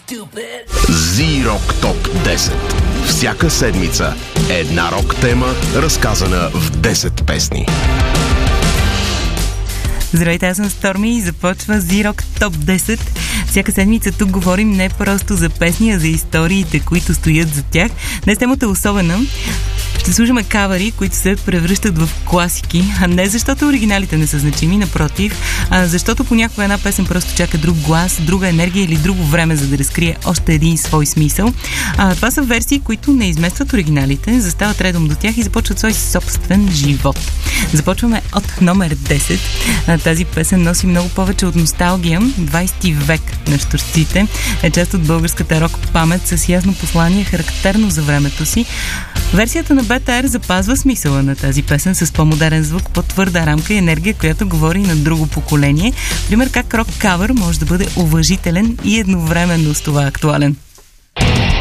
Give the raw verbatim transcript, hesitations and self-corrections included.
Зирок Топ десет. Всяка седмица една рок тема, разказана в десет песни. Здравейте, аз съм Stormy и започва Зирок Топ десет. Всяка седмица тук говорим не просто за песни, а за историите, които стоят за тях. Днес темата е особена. Ще слушаме кавъри, които се превръщат в класики, а не защото оригиналите не са значими, напротив, а защото понякога една песен просто чака друг глас, друга енергия или друго време, за да разкрие още един свой смисъл. А, това са версии, които не изместват оригиналите, застават редом до тях и започват свой собствен живот. Започваме от номер десет. А, тази песен носи много повече от носталгия. двайсети век на щурците е част от българската рок памет с ясно послание, характерно за времето си. Версията на БТР запазва смисъла на тази песен с по-модерен звук, по-твърда рамка и енергия, която говори на друго поколение. Пример как рок кавър може да бъде уважителен и едновременно с това актуален.